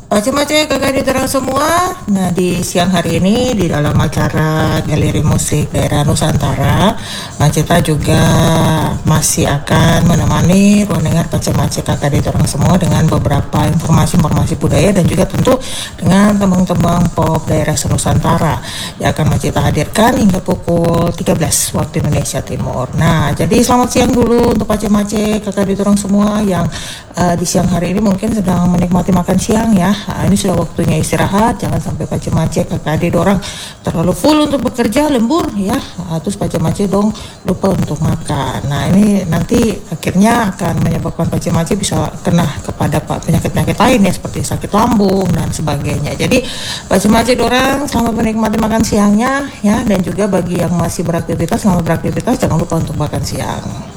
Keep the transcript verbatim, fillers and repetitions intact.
Macam-macam kakak diterang semua. Nah, di siang hari ini di dalam acara Galeri Musik Daerah Nusantara, Macita juga masih akan menemani ruang dengar macam-macam kakak diterang semua dengan beberapa informasi-informasi budaya dan juga tentu dengan tembang-tembang pop daerah Nusantara yang akan Macita hadirkan hingga pukul tiga belas waktu Indonesia Timur. Nah, jadi selamat siang dulu untuk macam-macam kakak diterang semua yang uh, di siang hari ini mungkin sedang menikmati makan siang ya. Nah, ini sudah waktunya istirahat, jangan sampai pacemace kakak adik orang terlalu full untuk bekerja lembur ya. Nah, terus pacemace dong lupa untuk makan. Nah, ini nanti akhirnya akan menyebabkan pacemace bisa kena kepada penyakit-penyakit lain ya seperti sakit lambung dan sebagainya. Jadi pacemace orang selamat menikmati makan siangnya ya, dan juga bagi yang masih beraktivitas selamat beraktivitas, jangan lupa untuk makan siang.